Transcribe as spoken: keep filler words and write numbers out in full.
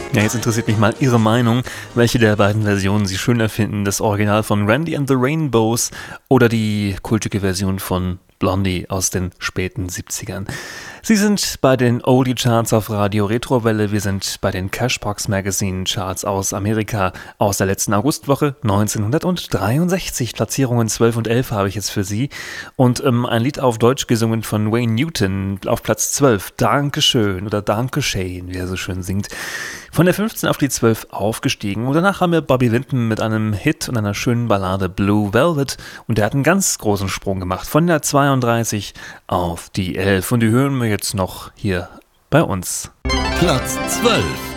Ja, jetzt interessiert mich mal Ihre Meinung. Welche der beiden Versionen Sie schöner finden? Das Original von Randy and the Rainbows oder die kultige Version von Blondie aus den späten siebzigern? Sie sind bei den Oldie Charts auf Radio Retrowelle. Wir sind bei den Cashbox Magazine Charts aus Amerika aus der letzten Augustwoche neunzehnhundertdreiundsechzig. Platzierungen zwölf und elf habe ich jetzt für Sie. Und ähm, ein Lied auf Deutsch gesungen von Wayne Newton auf Platz zwölf. Dankeschön oder Dankeschön, wie er so schön singt. Von der fünfzehn auf die zwölf aufgestiegen. Und danach haben wir Bobby Linton mit einem Hit und einer schönen Ballade Blue Velvet. Und der hat einen ganz großen Sprung gemacht. Von der zweiunddreißig auf die elf. Und die hören wir jetzt noch hier bei uns. Platz zwölf.